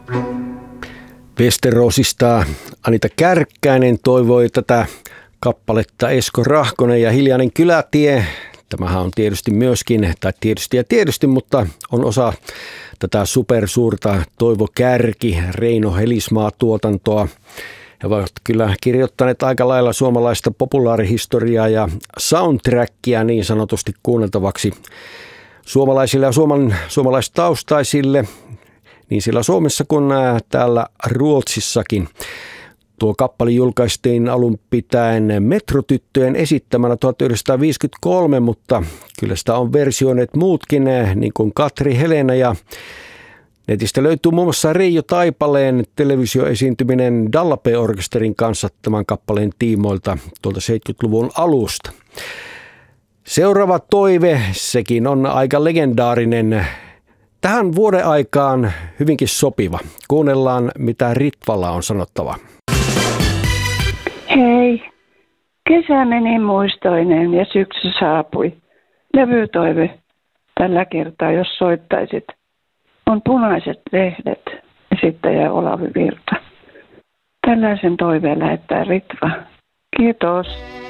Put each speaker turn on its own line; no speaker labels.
Westerosista Anita Kärkkäinen toivoi tätä kappaletta Esko Rahkonen ja Hiljainen kylätie. Tämähän on tietysti myöskin, tai tietysti, mutta on osa tätä supersuurta Toivo Kärki, Reino Helismaa tuotantoa. He ovat kyllä kirjoittaneet aika lailla suomalaista populaarihistoriaa ja soundtrackia niin sanotusti kuunneltavaksi suomalaisille ja suomalaistaustaisille, niin siellä Suomessa kuin täällä Ruotsissakin. Tuo kappale julkaistiin alun pitäen Metrotyttöjen esittämänä 1953, mutta kyllä sitä on versioineet muutkin, niin kuin Katri Helena, ja netistä löytyy muun muassa Reijo Taipaleen televisioesiintyminen Dallape-orkesterin kanssa tämän kappaleen tiimoilta tuolta 70-luvun alusta. Seuraava toive, sekin on aika legendaarinen, tähän vuoden aikaan hyvinkin sopiva. Kuunnellaan, mitä Ritvalla on sanottava.
Hei, kesä meni muistoineen ja syksy saapui. Levytoive tällä kertaa, jos soittaisit, on Punaiset lehdet, esittäjä Olavi Virta. Tällaisen toiveen lähettää Ritva. Kiitos.